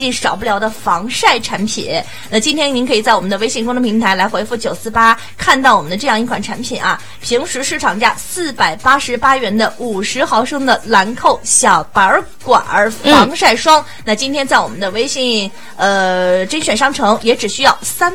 少不了的防晒产品。那今天您可以在我们的微信公众平台来回复948，看到我们的这样一款产品啊，平时市场价488元的50毫升的兰蔻小白管防晒霜。那今天在我们的微信甄选商城也只需要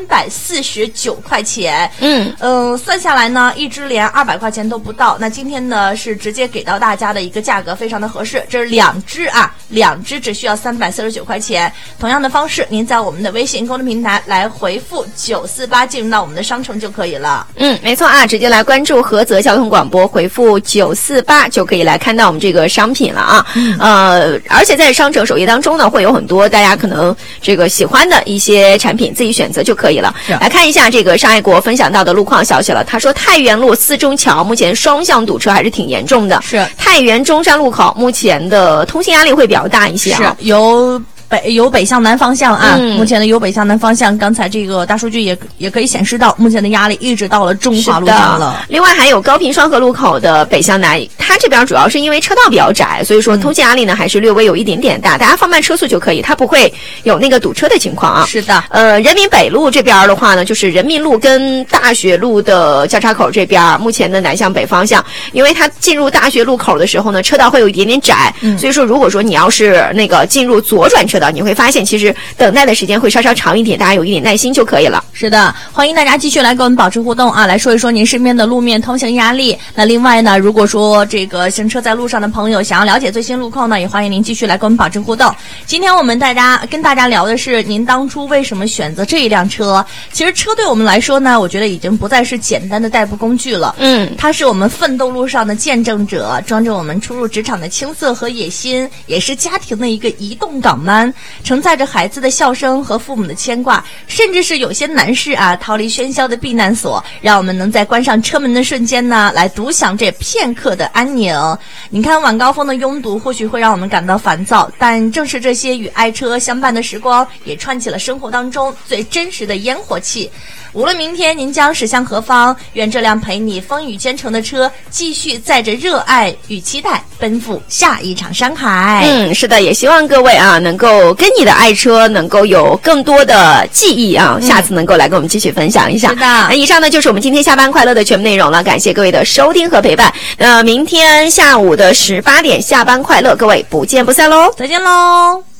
349块钱。算下来呢，一支连200块钱都不到。那今天呢是直接给到大家的一个价格，非常的合适。这是2支啊，2支只需要349块钱。同样的方式，您在我们的微信公众平台来回复948，进入到我们的商城就可以了。 没错啊，直接来关注菏泽交通广播，回复948就可以来看到我们这个商品了啊。而且在商城首页当中呢，会有很多大家可能这个喜欢的一些产品，自己选择就可以了。来看一下这个上爱国分享到的路况消息了，他说太原路四中桥目前双向堵车还是挺严重的， 是太原中山路口目前的通行压力会比较大一些啊。 是由北向南方向啊，目前的由北向南方向，刚才这个大数据也可以显示到，目前的压力一直到了中华路上了。 另外还有高频双河路口的北向南，它这边主要是因为车道比较窄，所以说通行压力呢还是略微有一点点大，大家放慢车速就可以，它不会有那个堵车的情况啊。 是的。 人民北路这边的话呢，就是人民路跟大学路的交叉口这边，目前的南向北方向，因为它进入大学路口的时候呢，车道会有一点点窄，所以说如果说你要是那个进入左转车道，你会发现其实等待的时间会稍稍长一点，大家有一点耐心就可以了。 是的，欢迎大家继续来跟我们保持互动啊，来说一说您身边的路面通行压力。那另外呢，如果说这个行车在路上的朋友想要了解最新路况呢，也欢迎您继续来跟我们保持互动。今天我们跟大家聊的是您当初为什么选择这一辆车。其实车对我们来说呢，我觉得已经不再是简单的代步工具了，它是我们奋斗路上的见证者，装着我们初入职场的青涩和野心，也是家庭的一个移动港湾，承载着孩子的笑声和父母的牵挂，甚至是有些男士啊逃离喧嚣的避难所，让我们能在关上车门的瞬间呢，来独享这片刻的安宁。你看晚高峰的拥堵或许会让我们感到烦躁，但正是这些与爱车相伴的时光，也串起了生活当中最真实的烟火气。无论明天您将驶向何方，愿这辆陪你风雨兼程的车继续载着热爱与期待奔赴下一场山海。 是的，也希望各位啊能够跟你的爱车能够有更多的记忆啊，下次能够来跟我们继续分享一下。 是的， 以上呢就是我们今天下班快乐的全部内容了，感谢各位的收听和陪伴。明天下午的18点下班快乐，各位不见不散喽， 再见喽。